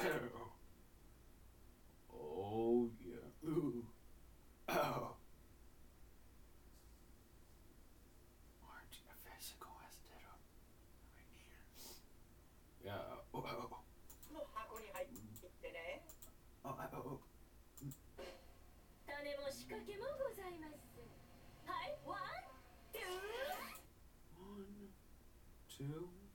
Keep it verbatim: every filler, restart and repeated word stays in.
Oh yeah. Ooh. Oh. Aren't you a physical estero? Right here. Yeah. Oh. Oh. もう箱に入ってね。 Oh. Oh. Oh. 種も仕掛けもございます。はい、ワン、ツー。 One, two.